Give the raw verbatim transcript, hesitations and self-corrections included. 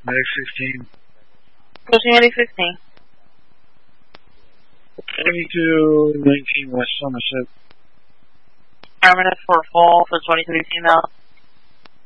Medic sixteen. Pushing Medic sixteen. twenty-two nineteen West Somerset. Terminus for full for twenty-three female.